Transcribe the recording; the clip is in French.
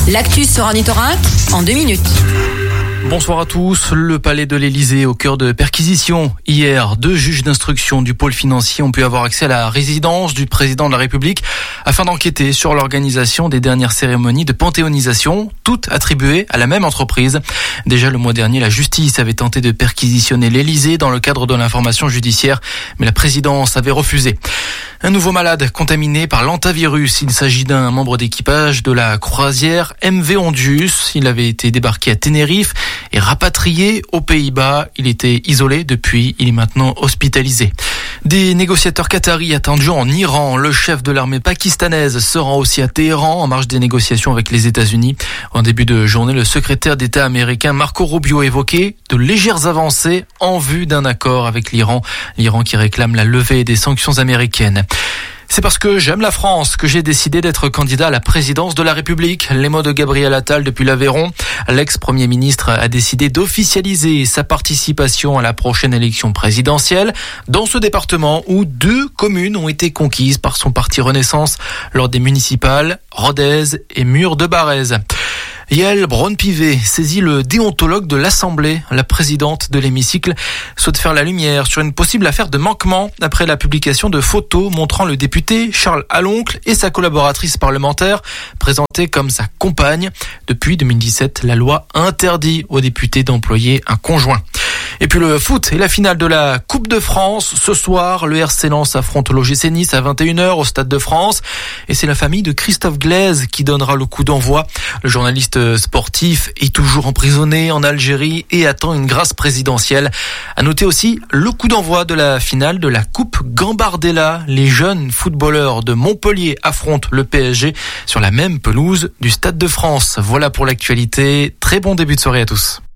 L'actu sur Ornithorynque en 2 minutes. Bonsoir à tous. Le palais de l'Élysée au cœur de perquisitions. Hier, 2 juges d'instruction du pôle financier ont pu avoir accès à la résidence du président de la République afin d'enquêter sur l'organisation des dernières cérémonies de panthéonisation, toutes attribuées à la même entreprise. Déjà le mois dernier, la justice avait tenté de perquisitionner l'Élysée dans le cadre de l'information judiciaire, mais la présidence avait refusé. Un nouveau malade contaminé par l'hantavirus. Il s'agit d'un membre d'équipage de la croisière MV Ondius. Il avait été débarqué à Tenerife et rapatrié aux Pays-Bas. Il était isolé depuis, il est maintenant hospitalisé. Des négociateurs qataris attendus en Iran. Le chef de l'armée pakistanaise se rend aussi à Téhéran en marge des négociations avec les États-Unis. En début de journée, le secrétaire d'État américain Marco Rubio évoquait de légères avancées en vue d'un accord avec l'Iran. L'Iran qui réclame la levée des sanctions américaines. C'est parce que j'aime la France que j'ai décidé d'être candidat à la présidence de la République. Les mots de Gabriel Attal depuis l'Aveyron. L'ex-premier ministre a décidé d'officialiser sa participation à la prochaine élection présidentielle dans ce département où 2 communes ont été conquises par son parti Renaissance lors des municipales, Rodez et Mur-de-Barrez. Yael Braun-Pivet saisit le déontologue de l'Assemblée. La présidente de l'hémicycle souhaite faire la lumière sur une possible affaire de manquement après la publication de photos montrant le député Charles Aloncle et sa collaboratrice parlementaire présentée comme sa compagne. Depuis 2017, la loi interdit aux députés d'employer un conjoint. Et puis le foot et la finale de la Coupe de France. Ce soir, le RC Lens affronte l'OGC Nice à 21h au Stade de France. Et c'est la famille de Christophe Glaise qui donnera le coup d'envoi. Le journaliste sportif est toujours emprisonné en Algérie et attend une grâce présidentielle. À noter aussi le coup d'envoi de la finale de la Coupe Gambardella. Les jeunes footballeurs de Montpellier affrontent le PSG sur la même pelouse du Stade de France. Voilà pour l'actualité. Très bon début de soirée à tous.